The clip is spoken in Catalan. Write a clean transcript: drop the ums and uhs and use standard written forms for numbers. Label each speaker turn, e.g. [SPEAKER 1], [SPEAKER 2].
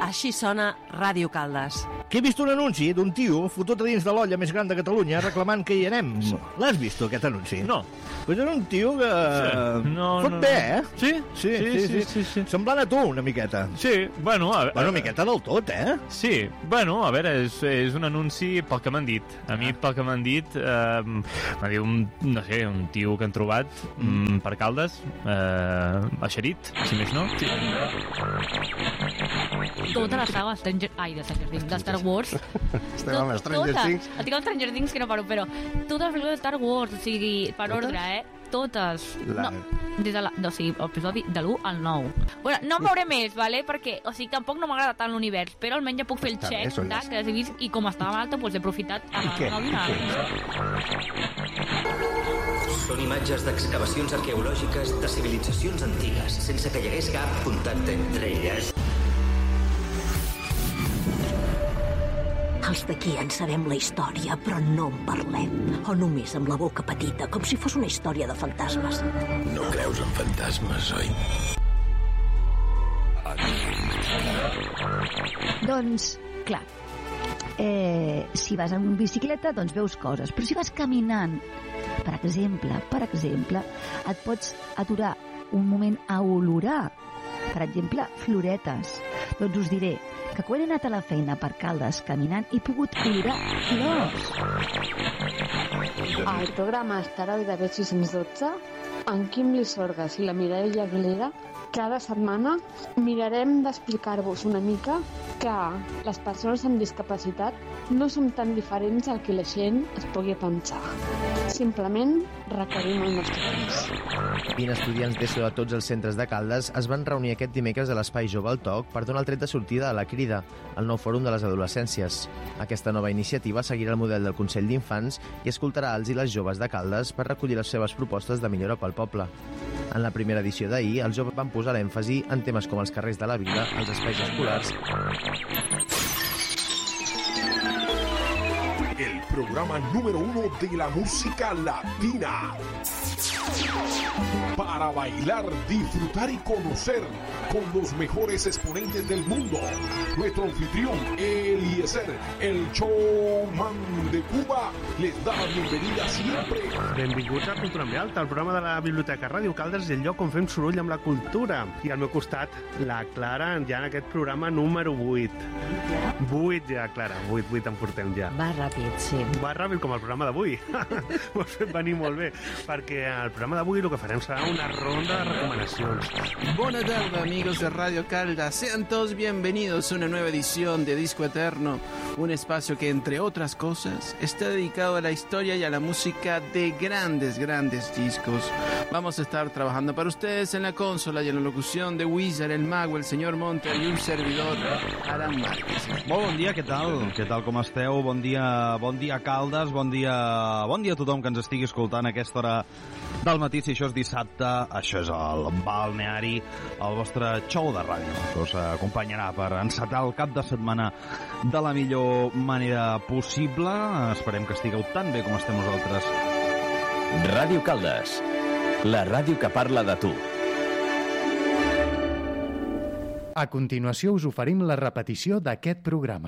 [SPEAKER 1] Així sona Ràdio Caldes.
[SPEAKER 2] Que he vist un anunci d'un tio fotut a dins de l'olla més gran de Catalunya reclamant que hi anem. L'has vist, aquest anunci?
[SPEAKER 3] No.
[SPEAKER 2] Pues era un tio que... Fot bé, eh?
[SPEAKER 3] Sí?
[SPEAKER 2] Sí. Semblant a tu, una miqueta.
[SPEAKER 3] Sí, bueno...
[SPEAKER 2] Una miqueta del tot, eh?
[SPEAKER 3] Sí, bueno, a veure, és un anunci pel que m'han dit. A mi, pel que m'han dit, m'ha dit un tio que han trobat per Caldes, eixerit, si més no. Sí.
[SPEAKER 4] Tota la saga de Star Wars.
[SPEAKER 5] Estem amb Stranger Things.
[SPEAKER 4] Estic amb Stranger Things, que no paro, però totes les pel·lícules de Star Wars, o sigui, per ordre, totes. No, des de l'episodi de l'1 al 9. Bueno, no en veuré més, vale? Perquè, o sigui, tampoc no m'agrada tant l'univers, però almenys ja puc fer el check de que les he vist i com estava alta, doncs he aprofitat a
[SPEAKER 6] Són imatges d'excavacions arqueològiques de civilitzacions antigues, sense que hi hagués cap contacte entre elles.
[SPEAKER 7] Els d'aquí en sabem la història, però no en parlem. O només amb la boca petita, com si fos una història de fantasmes.
[SPEAKER 8] No creus en fantasmes, oi?
[SPEAKER 9] Doncs, clar, si vas en bicicleta, doncs veus coses. Però si vas caminant, per exemple, et pots aturar un moment a olorar, per exemple, floretes. Doncs us diré que quan he anat a la feina per Caldes caminant he pogut olorar flors.
[SPEAKER 10] Al programa Estaroi de B612, en Quim Lisorgas i la Mireia Aguilera, cada setmana mirarem d'explicar-vos una mica que les persones amb discapacitat no som tan diferents al que la gent es pugui pensar. Simplement requerim el nostre temps.
[SPEAKER 11] 20 estudiants d'ESO de tots els centres de Caldes es van reunir aquest dimecres a l'Espai Jove al Toc per donar el tret de sortida a la Crida, el nou fòrum de les adolescències. Aquesta nova iniciativa seguirà el model del Consell d'Infants i escoltarà els i les joves de Caldes per recollir les seves propostes de millora pel poble. En la primera edició d'ahir, els joves van posar l'èmfasi en temes com els carrers de la vila, els espais escolars...
[SPEAKER 12] El programa número 1 de la música latina. Para bailar, disfrutar y conocer con los mejores exponentes del mundo. Nuestro anfitrión, Eliezer, el showman de Cuba, les da la bienvenida siempre.
[SPEAKER 5] Benvinguts a Cultura en Alta, el programa de la Biblioteca Ràdio Caldes, el lloc on fem soroll amb la cultura. I al meu costat, la Clara, ja en aquest programa número 8. 8 ja, Clara, 8 en portem ja.
[SPEAKER 1] Va ràpid, sí.
[SPEAKER 5] Va ràpid com el programa d'avui. Ho has fet venir molt bé, perquè al programa d'avui el que farem serà una ronda de recomanacions.
[SPEAKER 13] Buenas tardes, amigos de Radio Caldas. Sean todos bienvenidos a una nueva edición de Disco Eterno, un espacio que, entre otras cosas, está dedicado a la historia y a la música de grandes discos. Vamos a estar trabajando para ustedes en la consola y en la locución de Wizard, el Mago, el señor Monter y un servidor, Alan Márquez.
[SPEAKER 14] Molt bon dia, què tal? Què tal, com esteu? Bon dia Caldes, bon dia a tothom que ens estigui escoltant a aquesta hora del matí. Si això és dissabte, això és el Balneari, el vostre show de ràdio, que us acompanyarà per encetar el cap de setmana de la millor manera possible. Esperem que estigueu tan bé com estem nosaltres.
[SPEAKER 15] Ràdio Caldes, la ràdio que parla de tu.
[SPEAKER 16] A continuació us oferim la repetició d'aquest programa.